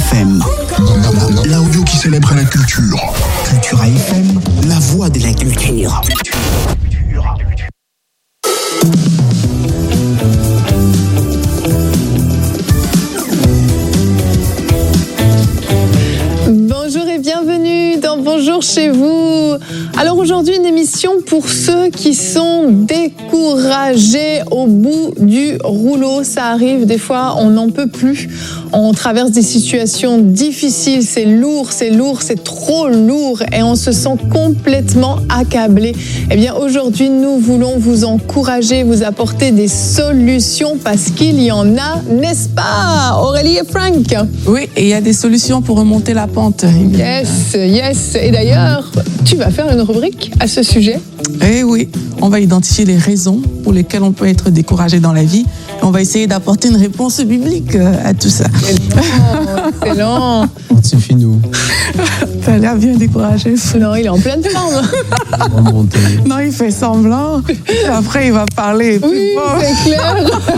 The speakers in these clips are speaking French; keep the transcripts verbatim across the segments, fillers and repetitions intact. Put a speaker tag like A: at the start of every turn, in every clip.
A: F M. L'audio qui célèbre la culture. Cultura F M, la voix de la culture.
B: Bonjour et bienvenue dans Bonjour chez vous. Alors aujourd'hui, une émission pour ceux qui sont découragés au bout du rouleau. Ça arrive, des fois, on n'en peut plus. On traverse des situations difficiles, c'est lourd, c'est lourd, c'est trop lourd et on se sent complètement accablé. Eh bien, aujourd'hui, nous voulons vous encourager, vous apporter des solutions parce qu'il y en a, n'est-ce pas, Aurélie et Frank?
C: Oui, et il y a des solutions pour remonter la pente.
B: Yes, yes. Et d'ailleurs, tu vas faire une rubrique à ce sujet.
C: Eh oui, on va identifier les raisons pour lesquelles on peut être découragé dans la vie. Et on va essayer d'apporter une réponse biblique à tout ça.
B: Excellent, excellent.
D: Fortifie-nous.
C: T'as l'air bien découragé.
B: Non, il est en pleine forme.
D: Remonter.
C: Non, il fait semblant. Et après, il va parler.
B: Oui,
C: bon.
B: c'est clair.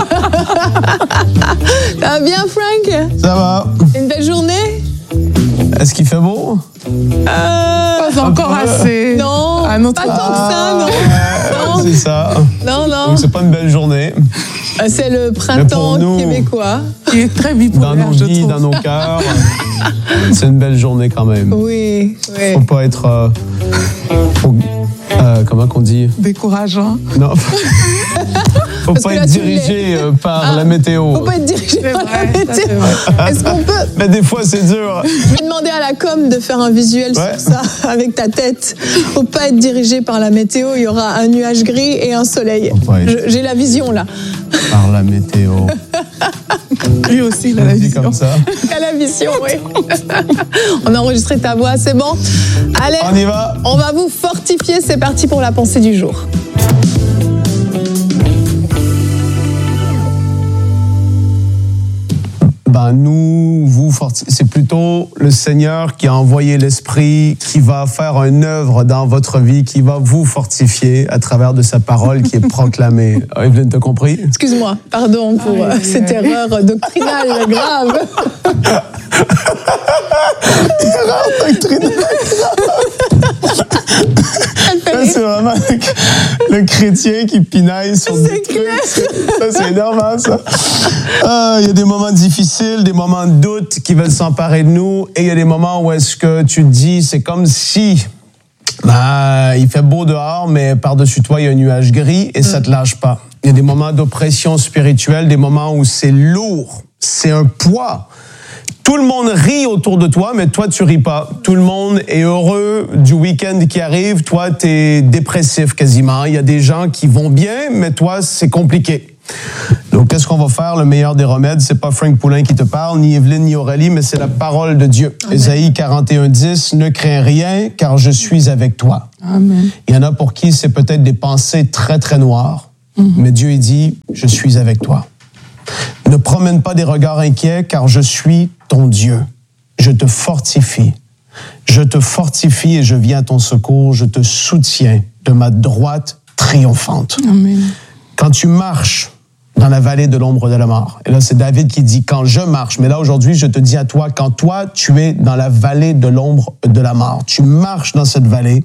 B: Ça va bien, Frank?
D: Ça va.
B: Une belle journée?
D: Est-ce qu'il fait beau?
B: Euh...
C: Pas encore assez.
B: Non,
C: Un autre...
B: pas tant que ça, non.
D: Ah,
B: non.
D: c'est ça.
B: Non, non.
D: Donc, c'est pas une belle journée.
B: C'est le printemps
D: nous,
B: québécois.
C: Il est très bipolaire,
D: Dans nos
C: je
D: vies,
C: trouve.
D: dans nos cœurs, c'est une belle journée quand même.
B: Oui, oui.
D: Faut pas être... euh, faut- euh, comment qu'on dit?
C: Décourageant.
D: Non. Faut
B: Parce
D: pas
B: que
D: être
B: là, tu
D: dirigé
B: l'es.
D: euh, par
B: Ah,
D: la météo.
B: Faut pas être dirigé
C: C'est
B: par la
C: vrai, ça,
B: météo.
C: c'est vrai.
B: Est-ce qu'on peut...
D: Mais des fois, c'est dur.
B: Je vais demander à la com de faire un visuel
D: Ouais.
B: sur ça, avec ta tête. Faut pas être dirigé par la météo, il y aura un nuage gris et un soleil.
D: Faut pas être-
B: Je- J'ai la vision là.
D: Par la météo.
C: Lui aussi, il a la
D: Dit
C: vision.
D: comme ça.
B: Il y a la vision, oui. On a enregistré ta voix, c'est bon? Allez,
D: On y va.
B: on va vous fortifier, c'est parti pour la pensée du jour.
D: Ben, nous, vous, forti- c'est plutôt le Seigneur qui a envoyé l'Esprit, qui va faire une œuvre dans votre vie, qui va vous fortifier à travers de sa parole qui est proclamée. Ah, Evelyne, t'as compris?
B: Excuse-moi, pardon pour euh,
C: Aïe, aïe,
B: cette
C: aïe.
B: erreur doctrinale grave. Elle fait
D: Ça,
B: rire.
D: c'est vraiment le, le chrétien qui pinaille sur des
B: C'est
D: trucs.
B: clair.
D: Ça, c'est énorme, ça. Ah, il y a des moments difficiles, des moments de doute qui veulent s'emparer de nous. Et il y a des moments où est-ce que tu te dis, c'est comme si... Ben, il fait beau dehors, mais par-dessus toi, il y a un nuage gris et ça te lâche pas. Il y a des moments d'oppression spirituelle, des moments où c'est lourd, c'est un poids. Tout le monde rit autour de toi, mais toi, tu ris pas. Tout le monde est heureux du week-end qui arrive. Toi, t'es dépressif quasiment. Il y a des gens qui vont bien, mais toi, c'est compliqué. Donc, qu'est-ce qu'on va faire? Le meilleur des remèdes, c'est pas Frank Poulin qui te parle, ni Evelyne, ni Aurélie, mais c'est la parole de Dieu. Ésaïe quarante et un, dix, ne crains rien, car je suis avec toi.
C: Amen.
D: Il y en a pour qui c'est peut-être des pensées très, très noires, mm-hmm. mais Dieu, il dit, je suis avec toi. Ne promène pas des regards inquiets, car je suis ton Dieu. Je te fortifie. Je te fortifie et je viens à ton secours. Je te soutiens de ma droite triomphante.
C: Amen.
D: Quand tu marches dans la vallée de l'ombre de la mort, et là, c'est David qui dit, quand je marche, mais là, aujourd'hui, je te dis à toi, quand toi, tu es dans la vallée de l'ombre de la mort, tu marches dans cette vallée,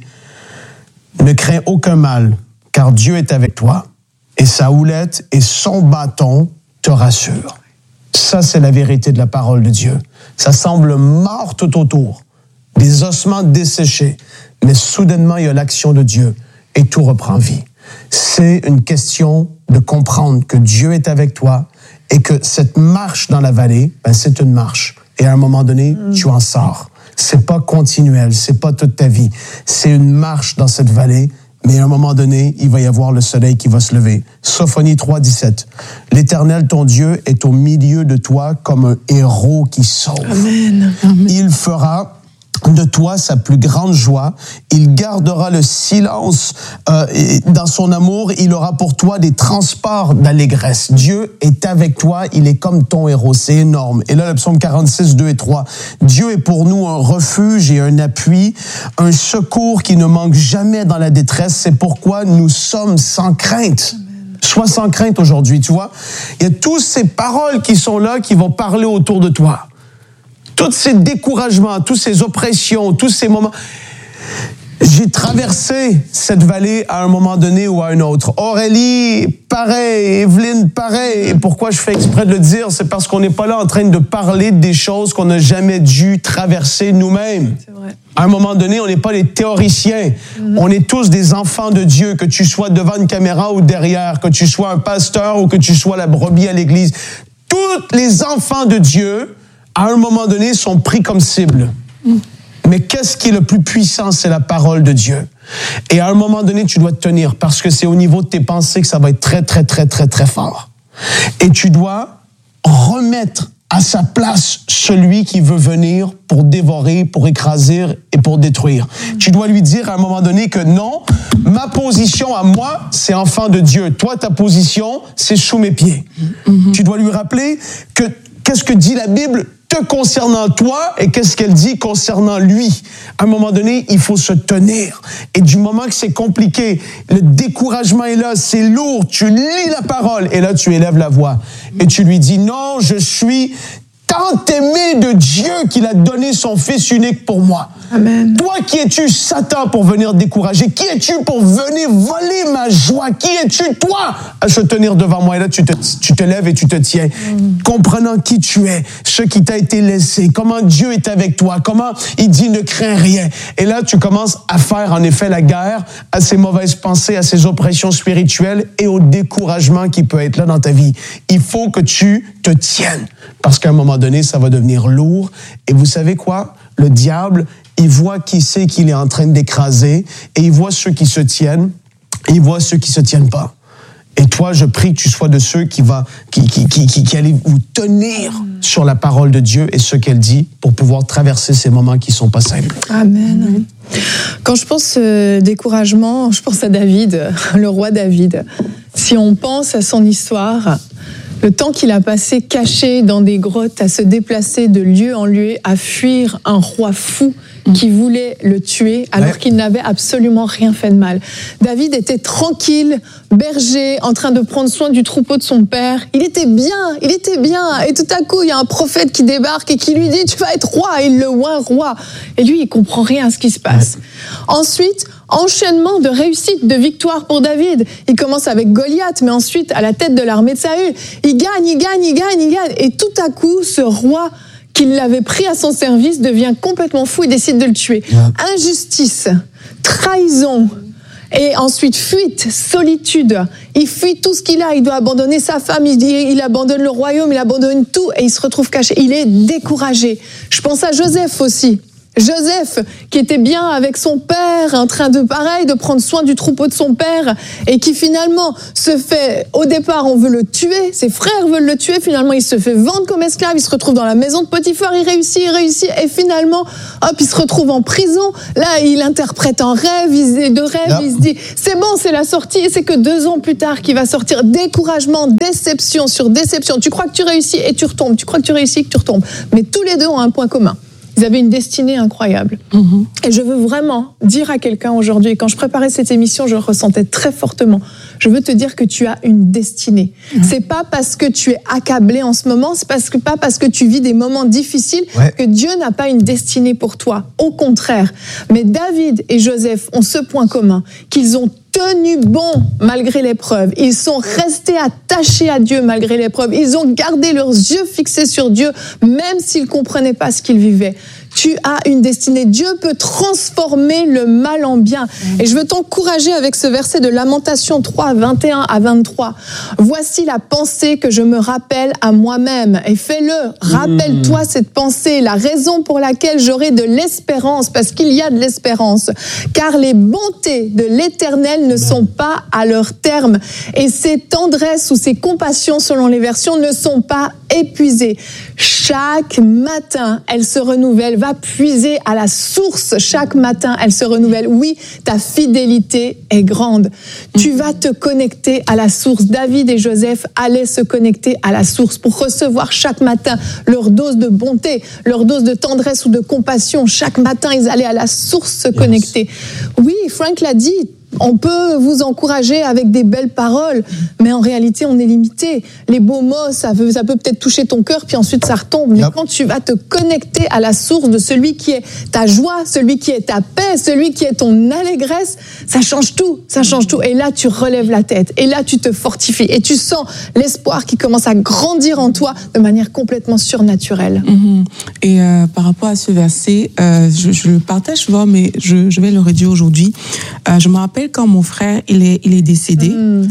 D: ne crains aucun mal, car Dieu est avec toi, et sa houlette et son bâton te rassurent. Ça, c'est la vérité de la parole de Dieu. Ça semble mort tout autour, des ossements desséchés, mais soudainement, il y a l'action de Dieu, et tout reprend vie. C'est une question de comprendre que Dieu est avec toi et que cette marche dans la vallée, ben, c'est une marche. Et à un moment donné, mmh. tu en sors. C'est pas continuel, c'est pas toute ta vie. C'est une marche dans cette vallée, mais à un moment donné, il va y avoir le soleil qui va se lever. Sophonie trois, dix-sept. L'Éternel, ton Dieu, est au milieu de toi comme un héros qui sauve.
B: Amen. Amen.
D: Il fera de toi sa plus grande joie. Il gardera le silence euh, dans son amour. Il aura pour toi des transports d'allégresse. Dieu est avec toi. Il est comme ton héros. C'est énorme. Et là, le psaume quarante-six, deux et trois. Dieu est pour nous un refuge et un appui, un secours qui ne manque jamais dans la détresse. C'est pourquoi nous sommes sans crainte. Sois sans crainte aujourd'hui, tu vois. Il y a toutes ces paroles qui sont là, qui vont parler autour de toi. tous ces découragements, tous ces oppressions, tous ces moments. J'ai traversé cette vallée à un moment donné ou à un autre. Aurélie, pareil. Evelyne, pareil. Et pourquoi je fais exprès de le dire? C'est parce qu'on n'est pas là en train de parler des choses qu'on n'a jamais dû traverser nous-mêmes.
B: C'est vrai.
D: À un moment donné, on n'est pas des théoriciens. Mm-hmm. On est tous des enfants de Dieu, que tu sois devant une caméra ou derrière, que tu sois un pasteur ou que tu sois la brebis à l'église. Tous les enfants de Dieu, à un moment donné, sont pris comme cible. Mm. Mais qu'est-ce qui est le plus puissant? C'est la parole de Dieu. Et à un moment donné, tu dois te tenir parce que c'est au niveau de tes pensées que ça va être très, très, très, très, très fort. Et tu dois remettre à sa place celui qui veut venir pour dévorer, pour écraser et pour détruire. Mmh. Tu dois lui dire à un moment donné que non, ma position à moi, c'est enfant de Dieu. Toi, ta position, c'est sous mes pieds. Mmh. Tu dois lui rappeler que qu'est-ce que dit la Bible te concernant toi et qu'est-ce qu'elle dit concernant lui. À un moment donné, il faut se tenir. Et du moment que c'est compliqué, le découragement est là, c'est lourd, tu lis la parole et là, tu élèves la voix. Et tu lui dis, non, je suis tant aimé de Dieu qu'il a donné son Fils unique pour moi.
B: Amen.
D: Toi, qui es-tu, Satan, pour venir décourager? Qui es-tu pour venir voler ma joie? Qui es-tu, toi, à se tenir devant moi? Et là, tu te, tu te lèves et tu te tiens, mm. comprenant qui tu es, ce qui t'a été laissé, comment Dieu est avec toi, comment il dit ne crains rien. Et là, tu commences à faire, en effet, la guerre à ces mauvaises pensées, à ces oppressions spirituelles et au découragement qui peut être là dans ta vie. Il faut que tu te tiennes, parce qu'à un moment donné, ça va devenir lourd. Et vous savez quoi? Le diable, il voit qui c'est qu'il est en train d'écraser et il voit ceux qui se tiennent et il voit ceux qui se tiennent pas. Et toi, je prie que tu sois de ceux qui va, qui, qui, qui, qui, qui allez vous tenir sur la parole de Dieu et ce qu'elle dit pour pouvoir traverser ces moments qui sont pas simples.
B: Amen. Quand je pense euh, découragement, je pense à David, le roi David. Si on pense à son histoire, le temps qu'il a passé caché dans des grottes, à se déplacer de lieu en lieu, à fuir un roi fou qui voulait le tuer alors ouais. qu'il n'avait absolument rien fait de mal. David était tranquille, berger, en train de prendre soin du troupeau de son père. Il était bien, il était bien. Et tout à coup, il y a un prophète qui débarque et qui lui dit « Tu vas être roi !» Et il le oint roi. Et lui, il comprend rien à ce qui se passe. Ouais. Ensuite, enchaînement de réussite, de victoire pour David. Il commence avec Goliath, mais ensuite, à la tête de l'armée de Saül, il gagne, il gagne, il gagne, il gagne. Et tout à coup, ce roi qui l'avait pris à son service devient complètement fou et décide de le tuer. Ouais. Injustice, trahison, et ensuite fuite, solitude. Il fuit tout ce qu'il a, il doit abandonner sa femme, il, il abandonne le royaume, il abandonne tout et il se retrouve caché. Il est découragé. Je pense à Joseph aussi. Joseph, qui était bien avec son père, en train de, pareil, de prendre soin du troupeau de son père, et qui finalement se fait, au départ, on veut le tuer, ses frères veulent le tuer, finalement, il se fait vendre comme esclave, il se retrouve dans la maison de Potiphar, il réussit, il réussit, et finalement, hop, il se retrouve en prison, là, il interprète un rêve, il, de rêve, yep. il se dit, c'est bon, c'est la sortie, et c'est que deux ans plus tard qu'il va sortir. Découragement, déception sur déception. Tu crois que tu réussis et tu retombes, tu crois que tu réussis et que tu retombes. Mais tous les deux ont un point commun. Ils avaient une destinée incroyable. Mmh. Et je veux vraiment dire à quelqu'un aujourd'hui, et quand je préparais cette émission, je le ressentais très fortement, je veux te dire que tu as une destinée. Mmh. C'est pas parce que tu es accablé en ce moment, c'est parce que, pas parce que tu vis des moments difficiles ouais. que Dieu n'a pas une destinée pour toi. Au contraire. Mais David et Joseph ont ce point commun, qu'ils ont tenu bon malgré l'épreuve. Ils sont restés attachés à Dieu malgré l'épreuve. Ils ont gardé leurs yeux fixés sur Dieu, même s'ils ne comprenaient pas ce qu'ils vivaient. Tu as une destinée. Dieu peut transformer le mal en bien. Mmh. Et je veux t'encourager avec ce verset de Lamentations trois, vingt et un à vingt-trois. Voici la pensée que je me rappelle à moi-même. Et fais-le. Rappelle-toi mmh. cette pensée, la raison pour laquelle j'aurai de l'espérance, parce qu'il y a de l'espérance. Car les bontés de l'Éternel ne sont pas à leur terme. Et ses tendresses ou ses compassions, selon les versions, ne sont pas épuisées. Chaque matin, elles se renouvellent. Va puiser à la source. Chaque matin, elle se renouvelle. Oui, ta fidélité est grande. Tu vas te connecter à la source. David et Joseph allaient se connecter à la source pour recevoir chaque matin leur dose de bonté, leur dose de tendresse ou de compassion. Chaque matin, ils allaient à la source se connecter. Yes. Oui, Frank l'a dit, On peut vous encourager avec des belles paroles, mais en réalité, on est limité. Les beaux mots, ça peut, ça peut peut-être toucher ton cœur, puis ensuite ça retombe. Mais yep. quand tu vas te connecter à la source de celui qui est ta joie, celui qui est ta paix, celui qui est ton allégresse, ça change tout, ça change tout. Et là, tu relèves la tête, et là, tu te fortifies, et tu sens l'espoir qui commence à grandir en toi de manière complètement surnaturelle.
C: Mm-hmm. Et euh, par rapport à ce verset, euh, je, je le partage souvent, mais je, je vais le réduire aujourd'hui. Euh, je me rappelle quand mon frère il est, il est décédé, mm.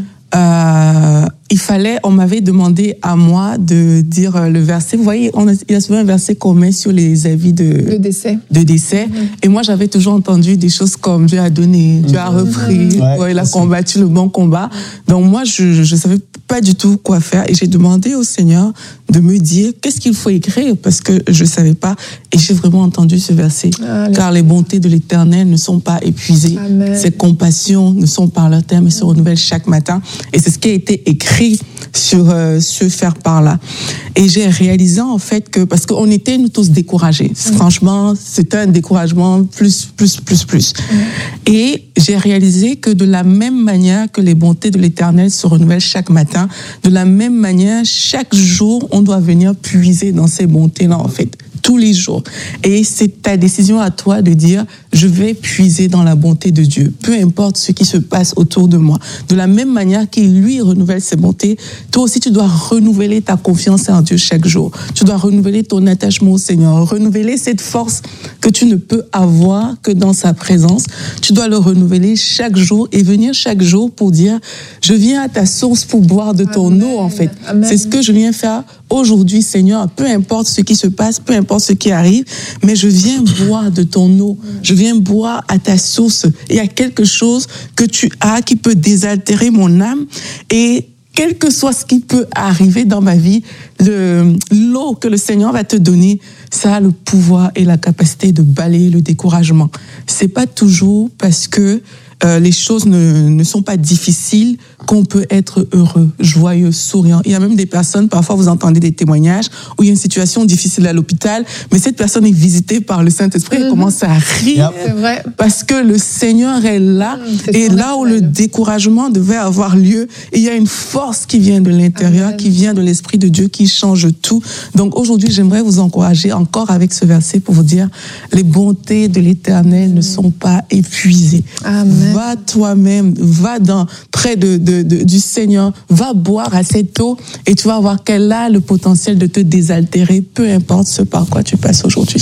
C: euh, il fallait, on m'avait demandé à moi de dire le verset. Vous voyez, on a, il y a souvent un verset qu'on met sur les avis de,
B: de décès.
C: De décès. Mm. Et moi, j'avais toujours entendu des choses comme Dieu a donné, Dieu a repris, mm. ouais, il a combattu le bon combat. Donc moi, je ne savais pas du tout quoi faire. Et j'ai demandé au Seigneur de me dire qu'est-ce qu'il faut écrire parce que je ne savais pas. Et j'ai vraiment entendu ce verset. Allez. Car les bontés de l'Éternel ne sont pas épuisées. Amen. Ses compassions ne sont par leur terme et se renouvellent chaque matin. Et c'est ce qui a été écrit sur euh, ce faire-part-là. Et j'ai réalisé en fait que, parce qu'on était nous tous découragés. Mmh. Franchement, c'était un découragement plus, plus, plus, plus. Mmh. Et j'ai réalisé que de la même manière que les bontés de l'Éternel se renouvellent chaque matin, de la même manière, chaque jour, on doit venir puiser dans ces bontés-là en fait. Tous les jours. Et c'est ta décision à toi de dire, je vais puiser dans la bonté de Dieu, peu importe ce qui se passe autour de moi. De la même manière qu'il, lui, renouvelle ses bontés, toi aussi, tu dois renouveler ta confiance en Dieu chaque jour. Tu dois renouveler ton attachement au Seigneur, renouveler cette force que tu ne peux avoir que dans sa présence. Tu dois le renouveler chaque jour et venir chaque jour pour dire, je viens à ta source pour boire de ton Amen. Eau, en fait. Amen. C'est ce que je viens faire aujourd'hui, Seigneur, peu importe ce qui se passe, peu importe ce qui arrive, mais je viens boire de ton eau, je viens boire à ta source. Il y a quelque chose que tu as qui peut désaltérer mon âme et quel que soit ce qui peut arriver dans ma vie, le, l'eau que le Seigneur va te donner, ça a le pouvoir et la capacité de balayer le découragement. C'est pas toujours parce que Euh, les choses ne, ne sont pas difficiles qu'on peut être heureux, joyeux, souriant. Il y a même des personnes, parfois vous entendez des témoignages où il y a une situation difficile à l'hôpital, mais cette personne est visitée par le Saint-Esprit et mmh. commence à rire
B: c'est vrai.
C: Parce que le Seigneur est là mmh, et là où le découragement devait avoir lieu, il y a une force qui vient de l'intérieur, Amen. Qui vient de l'Esprit de Dieu, qui change tout. Donc aujourd'hui, j'aimerais vous encourager encore avec ce verset pour vous dire, les bontés de l'Éternel mmh. ne sont pas épuisées.
B: Amen.
C: Va toi-même, va dans, près de, de, de, du Seigneur, va boire à cette eau et tu vas voir qu'elle a le potentiel de te désaltérer, peu importe ce par quoi tu passes aujourd'hui.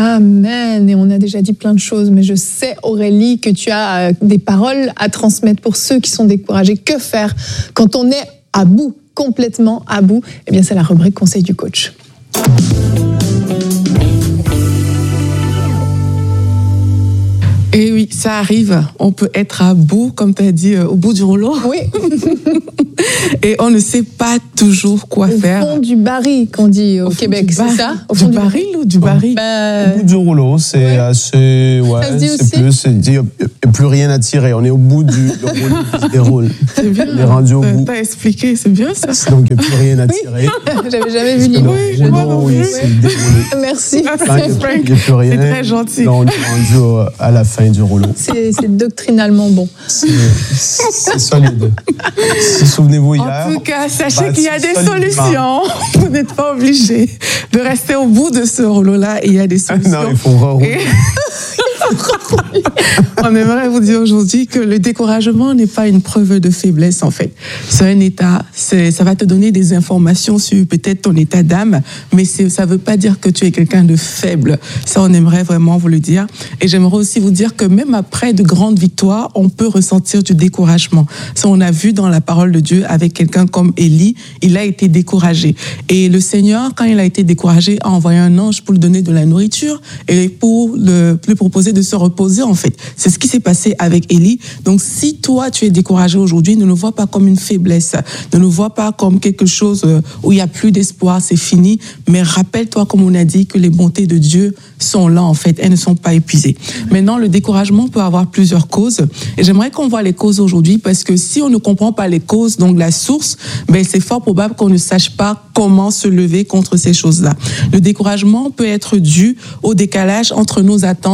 B: Amen. Et on a déjà dit plein de choses, mais je sais, Aurélie, que tu as des paroles à transmettre pour ceux qui sont découragés. Que faire quand on est à bout, complètement à bout? Eh bien, c'est la rubrique Conseil du coach.
C: Et oui, ça arrive. On peut être à bout, comme tu as dit, euh, au bout du rouleau.
B: Oui.
C: Et on ne sait pas toujours quoi
B: au
C: faire.
B: Au fond du baril, qu'on dit au, au Québec, c'est ça?
C: Au fond du, du baril ou du baril?
B: Bah...
D: Au bout du rouleau, c'est ouais. assez... Ouais,
B: ça se dit
D: c'est
B: aussi?
D: Plus, il n'y a plus rien à tirer. On est au bout du rouleau qui se déroule.
C: C'est bien.
D: On est rendu au bout.
C: T'as expliqué, c'est bien ça.
D: Donc, il n'y a plus rien à tirer.
B: Oui. J'avais jamais vu l'image.
C: Oui, moi non plus.
B: Merci.
C: Il
D: n'y a plus rien.
C: C'est très gentil.
D: Là, on est rendu à la fin du rouleau.
B: C'est, c'est doctrinalement bon.
D: C'est, c'est solide. Si, souvenez-vous hier.
C: En tout cas, sachez
D: bah,
C: qu'il y a des solutions. Vous n'êtes pas obligé de rester au bout de ce rouleau-là. Il y a des solutions.
D: Non, il faut rerouler.
C: On aimerait vous dire aujourd'hui que le découragement n'est pas une preuve de faiblesse, en fait. C'est un état, c'est, ça va te donner des informations sur peut-être ton état d'âme, mais c'est, ça ne veut pas dire que tu es quelqu'un de faible. Ça, on aimerait vraiment vous le dire. Et j'aimerais aussi vous dire que même après de grandes victoires, on peut ressentir du découragement. Ça, on a vu dans la parole de Dieu avec quelqu'un comme Élie, il a été découragé. Et le Seigneur, quand il a été découragé, a envoyé un ange pour lui donner de la nourriture et pour le, lui proposer de se reposer, en fait. C'est ce qui s'est passé avec Élie. Donc, si toi, tu es découragé aujourd'hui, ne le vois pas comme une faiblesse. Ne le vois pas comme quelque chose où il n'y a plus d'espoir, c'est fini. Mais rappelle-toi, comme on a dit, que les bontés de Dieu sont là, en fait. Elles ne sont pas épuisées. Maintenant, le découragement peut avoir plusieurs causes. Et j'aimerais qu'on voit les causes aujourd'hui parce que si on ne comprend pas les causes, donc la source, ben, c'est fort probable qu'on ne sache pas comment se lever contre ces choses-là. Le découragement peut être dû au décalage entre nos attentes et la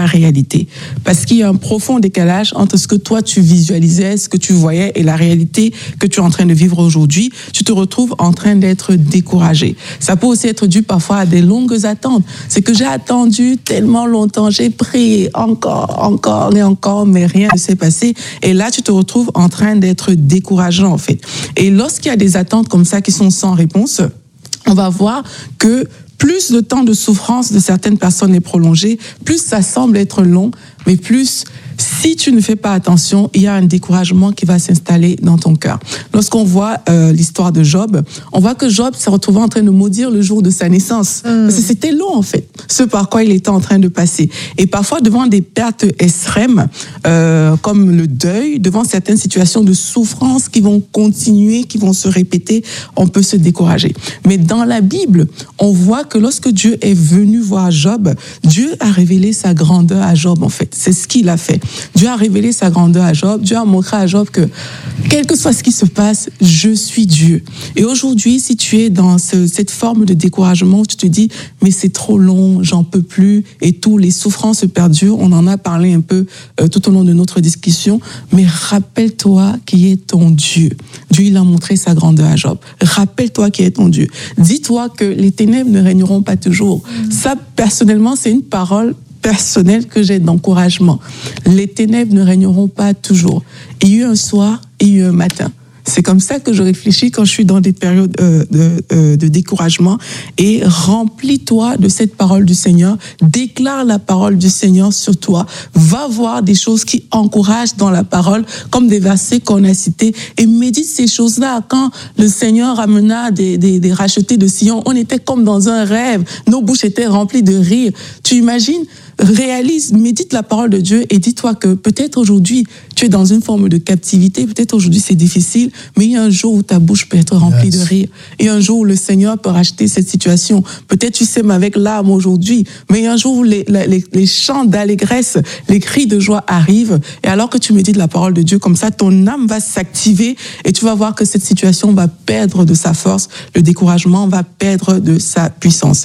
C: la réalité. Parce qu'il y a un profond décalage entre ce que toi tu visualisais, ce que tu voyais et la réalité que tu es en train de vivre aujourd'hui. Tu te retrouves en train d'être découragé. Ça peut aussi être dû parfois à des longues attentes. C'est que j'ai attendu tellement longtemps, j'ai prié encore, encore et encore, mais rien ne s'est passé. Et là, tu te retrouves en train d'être découragé, en fait. Et lorsqu'il y a des attentes comme ça qui sont sans réponse, on va voir que plus le temps de souffrance de certaines personnes est prolongé, plus ça semble être long, mais plus, si tu ne fais pas attention, il y a un découragement qui va s'installer dans ton cœur. Lorsqu'on voit euh, l'histoire de Job, on voit que Job s'est retrouvé en train de maudire le jour de sa naissance. Mmh. Parce que c'était long, en fait, ce par quoi il était en train de passer. Et parfois, devant des pertes extrêmes, euh, comme le deuil, devant certaines situations de souffrance qui vont continuer, qui vont se répéter, on peut se décourager. Mais dans la Bible, on voit que lorsque Dieu est venu voir Job, Dieu a révélé sa grandeur à Job, en fait. C'est ce qu'il a fait. Dieu a révélé sa grandeur à Job. Dieu a montré à Job que, quel que soit ce qui se passe, je suis Dieu. Et aujourd'hui, si tu es dans ce, cette forme de découragement, où tu te dis, mais c'est trop long, j'en peux plus, et tout, les souffrances perdurent, on en a parlé un peu euh, tout au long de notre discussion, mais rappelle-toi qui est ton Dieu. Dieu, il a montré sa grandeur à Job. Rappelle-toi qui est ton Dieu. Dis-toi que les ténèbres ne régneront pas toujours. Mmh. Ça, personnellement, c'est une parole personnel que j'ai d'encouragement. Les ténèbres ne régneront pas toujours. Il y a eu un soir, il y a eu un matin. C'est comme ça que je réfléchis quand je suis dans des périodes euh, de, euh, de découragement. Et remplis-toi de cette parole du Seigneur. Déclare la parole du Seigneur sur toi. Va voir des choses qui encouragent dans la parole, comme des versets qu'on a cités. Et médite ces choses-là. Quand le Seigneur amena des, des, des rachetés de Sion, on était comme dans un rêve. Nos bouches étaient remplies de rire. Tu imagines? Réalise, médite la parole de Dieu et dis-toi que peut-être aujourd'hui, tu es dans une forme de captivité, peut-être aujourd'hui c'est difficile, mais il y a un jour où ta bouche peut être remplie yes. de rire. Il y a un jour où le Seigneur peut racheter cette situation. Peut-être tu sèmes avec larmes aujourd'hui, mais il y a un jour où les, les, les chants d'allégresse, les cris de joie arrivent. Et alors que tu médites la parole de Dieu comme ça, ton âme va s'activer et tu vas voir que cette situation va perdre de sa force. Le découragement va perdre de sa puissance.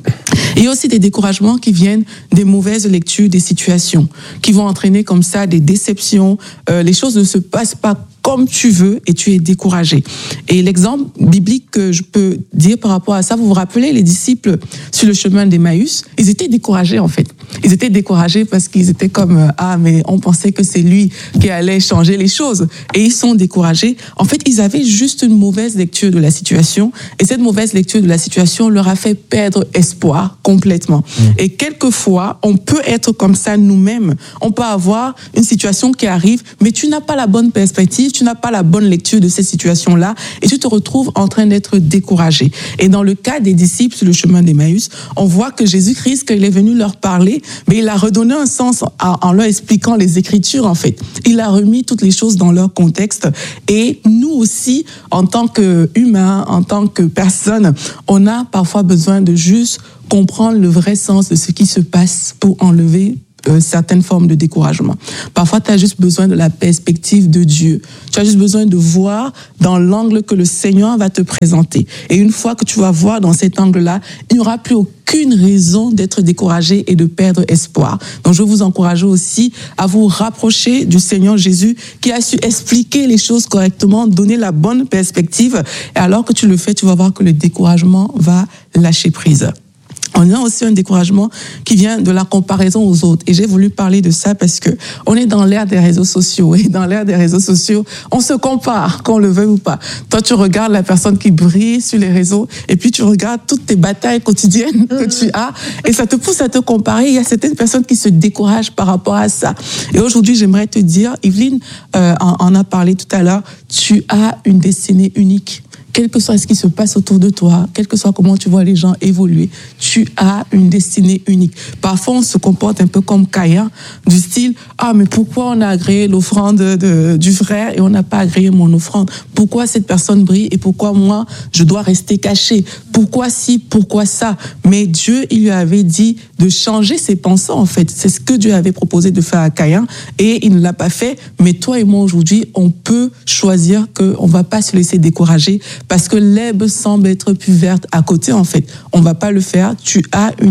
C: Il y a aussi des découragements qui viennent des mauvaises lectures des situations, qui vont entraîner comme ça des déceptions. Euh, les choses ne se passent pas comme tu veux et tu es découragé. Et l'exemple biblique que je peux dire par rapport à ça, vous vous rappelez, les disciples sur le chemin d'Emmaüs, ils étaient découragés en fait. Ils étaient découragés parce qu'ils étaient comme « Ah, mais on pensait que c'est lui qui allait changer les choses. » Et ils sont découragés. En fait, ils avaient juste une mauvaise lecture de la situation. Et cette mauvaise lecture de la situation leur a fait perdre espoir complètement. Mmh. Et quelquefois, on peut être comme ça nous-mêmes. On peut avoir une situation qui arrive, mais tu n'as pas la bonne perspective, tu n'as pas la bonne lecture de cette situation-là et tu te retrouves en train d'être découragé. Et dans le cas des disciples sur le chemin d'Emmaüs, on voit que Jésus-Christ, quand il est venu leur parler, mais il a redonné un sens en, en leur expliquant les Écritures, en fait. Il a remis toutes les choses dans leur contexte. Et nous aussi, en tant qu'humains, en tant que personnes, on a parfois besoin de juste comprendre le vrai sens de ce qui se passe pour enlever Euh, certaines formes de découragement. Parfois, tu as juste besoin de la perspective de Dieu. Tu as juste besoin de voir dans l'angle que le Seigneur va te présenter. Et une fois que tu vas voir dans cet angle-là, il n'y aura plus aucune raison d'être découragé et de perdre espoir. Donc, je veux vous encourager aussi à vous rapprocher du Seigneur Jésus qui a su expliquer les choses correctement, donner la bonne perspective. Et alors que tu le fais, tu vas voir que le découragement va lâcher prise. On a aussi un découragement qui vient de la comparaison aux autres. Et j'ai voulu parler de ça parce que on est dans l'ère des réseaux sociaux. Et dans l'ère des réseaux sociaux, on se compare, qu'on le veuille ou pas. Toi, tu regardes la personne qui brille sur les réseaux et puis tu regardes toutes tes batailles quotidiennes que tu as et ça te pousse à te comparer. Il y a certaines personnes qui se découragent par rapport à ça. Et aujourd'hui, j'aimerais te dire, Evelyne euh, en, en a parlé tout à l'heure, tu as une destinée unique. Quel que soit ce qui se passe autour de toi, quel que soit comment tu vois les gens évoluer, tu as une destinée unique. Parfois, on se comporte un peu comme Caïn, du style « Ah, mais pourquoi on a agréé l'offrande de, du frère et on n'a pas agréé mon offrande? Pourquoi cette personne brille et pourquoi moi, je dois rester caché? Pourquoi ci, pourquoi ça ?» Mais Dieu, il lui avait dit de changer ses pensées, en fait. C'est ce que Dieu avait proposé de faire à Caïn et il ne l'a pas fait. Mais toi et moi, aujourd'hui, on peut choisir qu'on ne va pas se laisser décourager parce que l'herbe semble être plus verte à côté, en fait. On ne va pas le faire. Tu as une